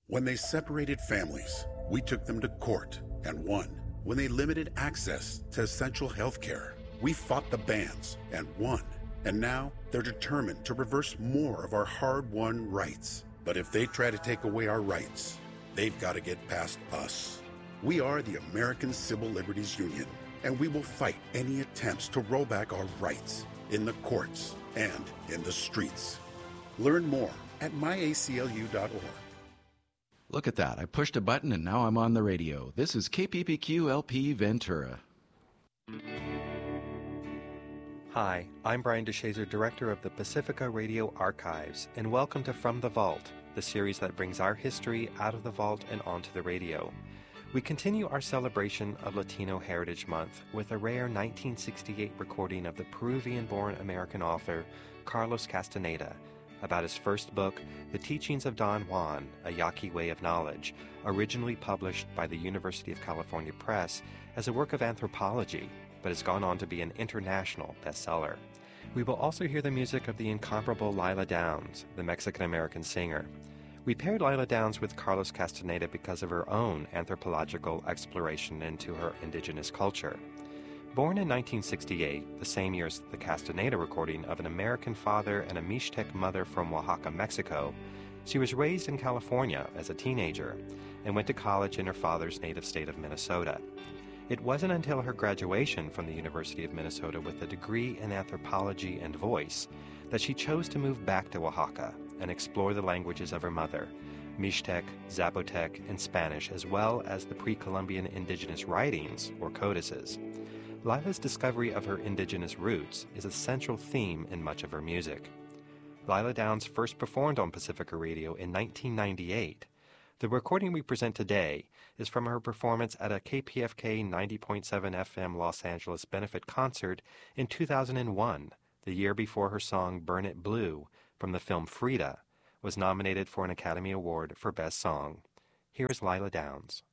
When they separated families, we took them to court and won. When they limited access to essential health care, we fought the bans and won. And now they're determined to reverse more of our hard-won rights. But if they try to take away our rights, they've got to get past us. We are the American Civil Liberties Union, and we will fight any attempts to roll back our rights in the courts and in the streets. Learn more at myaclu.org. Look at that. I pushed a button and now I'm on the radio. This is KPPQ LP Ventura. Hi, I'm Brian DeShazer, Director of the Pacifica Radio Archives, and welcome to From the Vault, the series that brings our history out of the vault and onto the radio. We continue our celebration of Latino Heritage Month with a rare 1968 recording of the Peruvian-born American author Carlos Castaneda, about his first book, The Teachings of Don Juan, A Yaqui Way of Knowledge, originally published by the University of California Press as a work of anthropology, but has gone on to be an international bestseller. We will also hear the music of the incomparable Lila Downs, the Mexican-American singer. We paired Lila Downs with Carlos Castaneda because of her own anthropological exploration into her indigenous culture. Born in 1968, the same year as the Castaneda recording of an American father and a Mixtec mother from Oaxaca, Mexico, she was raised in California as a teenager and went to college in her father's native state of Minnesota. It wasn't until her graduation from the University of Minnesota with a degree in anthropology and voice that she chose to move back to Oaxaca and explore the languages of her mother, Mixtec, Zapotec, and Spanish, as well as the pre-Columbian indigenous writings, or codices. Lila's discovery of her indigenous roots is a central theme in much of her music. Lila Downs first performed on Pacifica Radio in 1998. The recording we present today is from her performance at a KPFK 90.7 FM Los Angeles benefit concert in 2001, the year before her song Burn It Blue from the film Frida was nominated for an Academy Award for Best Song. Here is Lila Downs.